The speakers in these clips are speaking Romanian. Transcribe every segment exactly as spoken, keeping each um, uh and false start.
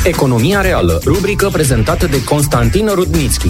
Economia reală, rubrică prezentată de Constantin Rudnitschi.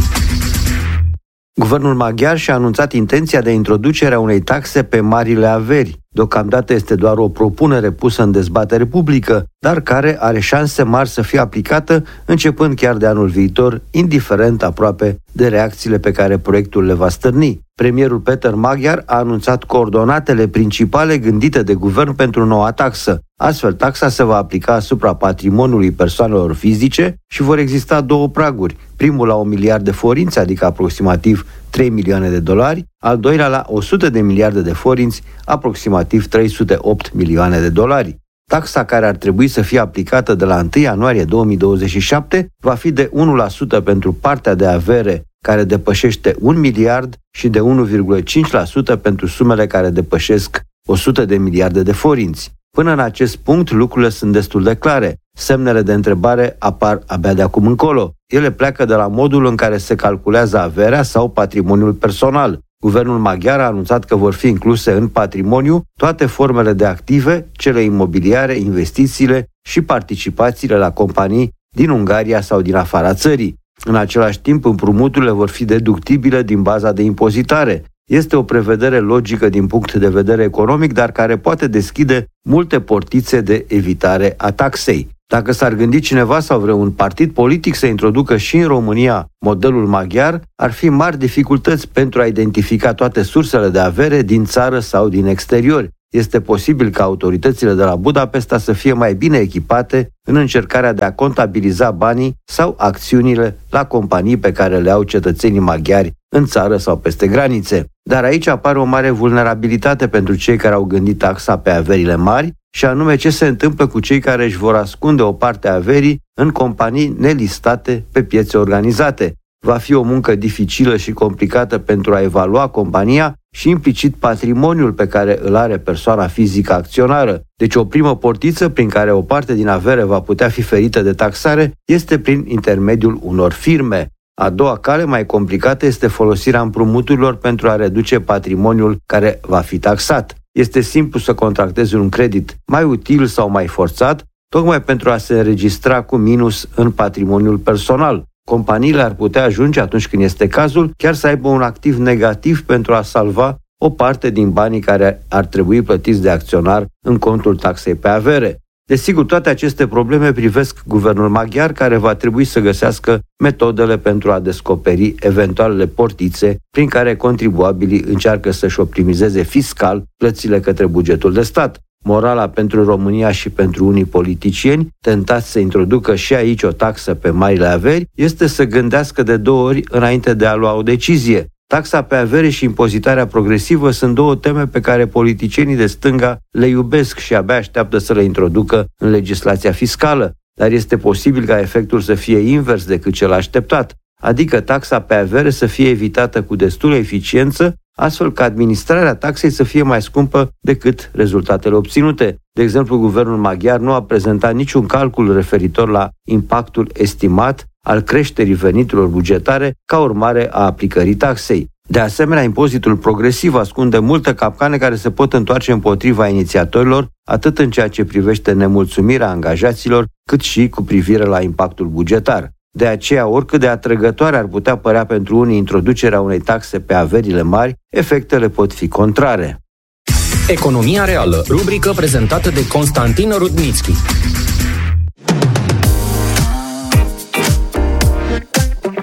Guvernul maghiar și-a anunțat intenția de introducere a unei taxe pe marile averi. Deocamdată este doar o propunere pusă în dezbatere publică, dar care are șanse mari să fie aplicată începând chiar de anul viitor, indiferent aproape de reacțiile pe care proiectul le va stârni. Premierul Peter Magyar a anunțat coordonatele principale gândite de guvern pentru noua taxă. Astfel, taxa se va aplica asupra patrimoniului persoanelor fizice și vor exista două praguri. Primul la un miliard de forinți, adică aproximativ trei milioane de dolari, al doilea la o sută de miliarde de forinți, aproximativ trei sute opt milioane de dolari. Taxa care ar trebui să fie aplicată de la întâi ianuarie două mii douăzeci și șapte va fi de unu la sută pentru partea de avere care depășește un miliard și de unu virgulă cinci la sută pentru sumele care depășesc o sută de miliarde de forinți. Până în acest punct, lucrurile sunt destul de clare. Semnele de întrebare apar abia de acum încolo. Ele pleacă de la modul în care se calculează averea sau patrimoniul personal. Guvernul maghiar a anunțat că vor fi incluse în patrimoniu toate formele de active, cele imobiliare, investițiile și participațiile la companii din Ungaria sau din afara țării. În același timp, împrumuturile vor fi deductibile din baza de impozitare. Este o prevedere logică din punct de vedere economic, dar care poate deschide multe portițe de evitare a taxei. Dacă s-ar gândi cineva sau vreun partid politic să introducă și în România modelul maghiar, ar fi mari dificultăți pentru a identifica toate sursele de avere din țară sau din exterior. Este posibil ca autoritățile de la Budapesta să fie mai bine echipate în încercarea de a contabiliza banii sau acțiunile la companii pe care le au cetățenii maghiari în țară sau peste granițe. Dar aici apare o mare vulnerabilitate pentru cei care au gândit taxa pe averile mari, și anume ce se întâmplă cu cei care își vor ascunde o parte a averii în companii nelistate pe piețe organizate. Va fi o muncă dificilă și complicată pentru a evalua compania și implicit patrimoniul pe care îl are persoana fizică acționară. Deci o primă portiță prin care o parte din avere va putea fi ferită de taxare este prin intermediul unor firme. A doua cale, mai complicată, este folosirea împrumuturilor pentru a reduce patrimoniul care va fi taxat. Este simplu să contractezi un credit mai util sau mai forțat, tocmai pentru a se înregistra cu minus în patrimoniul personal. Companiile ar putea ajunge, atunci când este cazul, chiar să aibă un activ negativ pentru a salva o parte din banii care ar trebui plătiți de acționar în contul taxei pe avere. Desigur, toate aceste probleme privesc guvernul maghiar, care va trebui să găsească metodele pentru a descoperi eventualele portițe prin care contribuabilii încearcă să-și optimizeze fiscal plățile către bugetul de stat. Morala pentru România și pentru unii politicieni, tentați să introducă și aici o taxă pe marile averi, este să gândească de două ori înainte de a lua o decizie. Taxa pe avere și impozitarea progresivă sunt două teme pe care politicienii de stânga le iubesc și abia așteaptă să le introducă în legislația fiscală, dar este posibil ca efectul să fie invers decât cel așteptat, adică taxa pe avere să fie evitată cu destulă eficiență, astfel că administrarea taxei să fie mai scumpă decât rezultatele obținute. De exemplu, guvernul maghiar nu a prezentat niciun calcul referitor la impactul estimat al creșterii veniturilor bugetare ca urmare a aplicării taxei. De asemenea, impozitul progresiv ascunde multe capcane care se pot întoarce împotriva inițiatorilor, atât în ceea ce privește nemulțumirea angajaților, cât și cu privire la impactul bugetar. De aceea, oricât de atrăgătoare ar putea părea pentru unii introducerea unei taxe pe averile mari, efectele pot fi contrare. Economia reală, rubrică prezentată de Constantin Rudnitschi.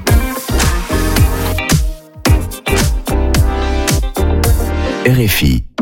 R F I